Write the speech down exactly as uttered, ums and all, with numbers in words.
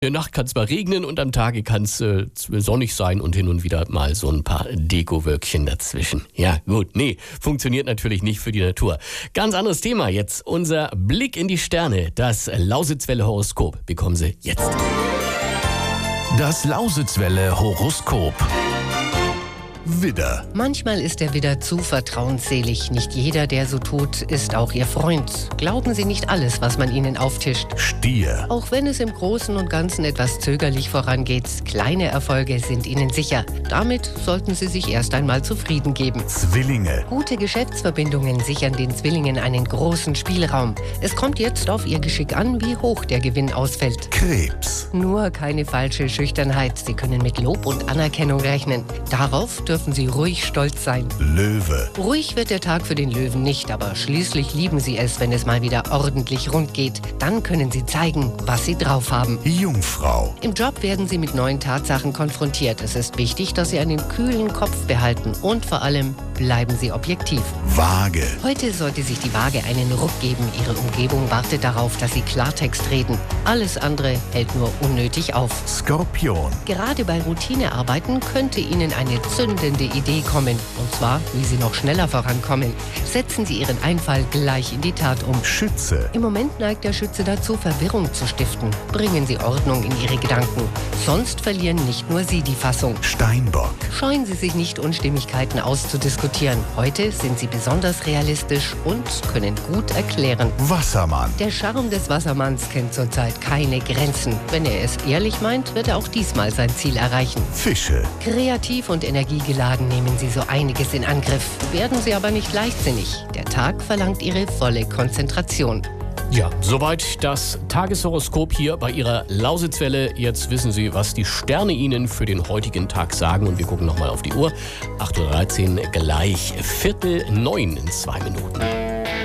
In der Nacht kann es mal regnen und am Tage kann es äh, sonnig sein und hin und wieder mal so ein paar Dekowölkchen dazwischen. Ja gut, nee, funktioniert natürlich nicht für die Natur. Ganz anderes Thema jetzt. Unser Blick in die Sterne. Das Lausitzwelle-Horoskop bekommen Sie jetzt. Das Lausitzwelle-Horoskop. Widder. Manchmal ist der Widder zu vertrauensselig. Nicht jeder, der so tut, ist auch Ihr Freund. Glauben Sie nicht alles, was man Ihnen auftischt. Stier. Auch wenn es im Großen und Ganzen etwas zögerlich vorangeht, kleine Erfolge sind Ihnen sicher. Damit sollten Sie sich erst einmal zufrieden geben. Zwillinge. Gute Geschäftsverbindungen sichern den Zwillingen einen großen Spielraum. Es kommt jetzt auf Ihr Geschick an, wie hoch der Gewinn ausfällt. Krebs. Nur keine falsche Schüchternheit. Sie können mit Lob und Anerkennung rechnen. Darauf dürfen Sie ruhig stolz sein. Löwe. Ruhig wird der Tag für den Löwen nicht, aber schließlich lieben Sie es, wenn es mal wieder ordentlich rund geht. Dann können Sie zeigen, was Sie drauf haben. Jungfrau. Im Job werden Sie mit neuen Tatsachen konfrontiert. Es ist wichtig, dass Sie einen kühlen Kopf behalten und vor allem bleiben Sie objektiv. Waage. Heute sollte sich die Waage einen Ruck geben. Ihre Umgebung wartet darauf, dass Sie Klartext reden. Alles andere hält nur unnötig auf. Skorpion. Gerade bei Routinearbeiten könnte Ihnen eine zündende Idee kommen. Und zwar, wie Sie noch schneller vorankommen. Setzen Sie Ihren Einfall gleich in die Tat um. Schütze. Im Moment neigt der Schütze dazu, Verwirrung zu stiften. Bringen Sie Ordnung in Ihre Gedanken. Sonst verlieren nicht nur Sie die Fassung. Steinbock. Scheuen Sie sich nicht, Unstimmigkeiten auszudiskutieren. Heute sind Sie besonders realistisch und können gut erklären. Wassermann. Der Charme des Wassermanns kennt zurzeit keine Grenzen. Wenn er es ehrlich meint, wird er auch diesmal sein Ziel erreichen. Fische. Kreativ und energiegeladen nehmen Sie so einiges in Angriff. Werden Sie aber nicht leichtsinnig. Der Tag verlangt Ihre volle Konzentration. Ja, soweit das Tageshoroskop hier bei Ihrer Lausitzwelle. Jetzt wissen Sie, was die Sterne Ihnen für den heutigen Tag sagen. Und wir gucken nochmal auf die Uhr. acht Uhr dreizehn, gleich Viertel neun in zwei Minuten.